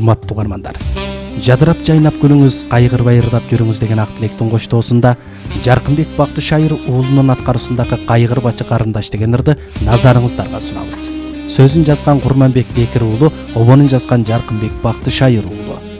урматтуу угармандар. Жадырап жайнап күнүңүз, кайгырбай ырдап жүрүңүз деген ак тилектин коштоосунда Жаркынбек Бактышайыр уулунун аткаруусундагы Кайгырбачы карындаш деген ырды назарыңыздарга сунабыз. Сөзүн жазган Курманбек Бекир уулу, обонун жазган Жаркынбек Бактышайыр уулу.